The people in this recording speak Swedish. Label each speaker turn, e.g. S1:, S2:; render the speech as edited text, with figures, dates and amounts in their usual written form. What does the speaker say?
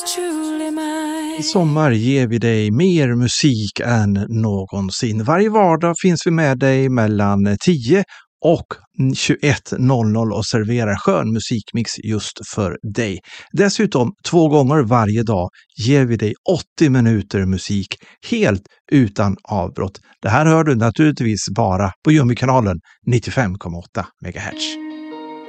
S1: truly mine.
S2: I sommar ger vi dig mer musik än någonsin. Varje vardag finns vi med dig mellan 10 och 21.00 och serverar skön musikmix just för dig. Dessutom 2 gånger varje dag ger vi dig 80 minuter musik helt utan avbrott. Det här hör du naturligtvis bara på Jummikanalen 95,8 MHz.